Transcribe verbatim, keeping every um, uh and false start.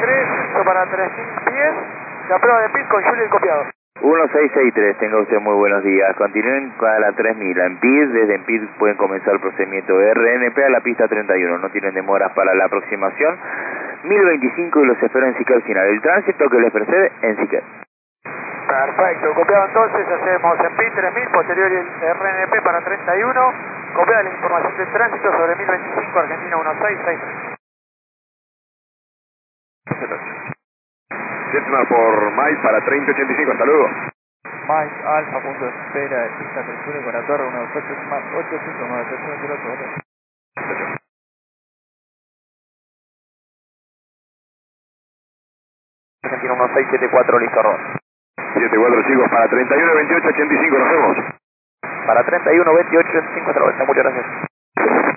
tres, esto para tres mil pies, la prueba de pit con Julio y copiado. uno seis seis tres, tenga usted muy buenos días. Continúen a la tres mil, en P I D, desde en P I D pueden comenzar el procedimiento de R N P a la pista treinta y uno, no tienen demoras para la aproximación. mil veinticinco y los espero en Siquel final. El tránsito que les precede en Siquel. Perfecto, copiado entonces, hacemos en P I D tres mil, posterior el R N P para treinta y uno, copiada la información del tránsito sobre mil veinticinco, Argentina uno seis seis tres. Jetman por Mike para treinta ochenta y cinco, hasta luego. Mike Alfa, punto de espera, pista treinta y uno con la torre, uno dos ocho, más ocho cinco nueve tres uno cero ocho. Argentina uno seis siete cuatro, listo, Ron. siete cuatro chicos para treinta y uno veintiocho ochenta y cinco, nos vemos. Para treinta y uno veintiocho ochenta y cinco, otra vuelta, muchas gracias.